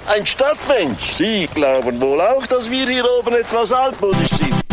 Ein Stadtmensch. Sie glauben wohl auch, dass wir hier oben etwas altmodisch sind.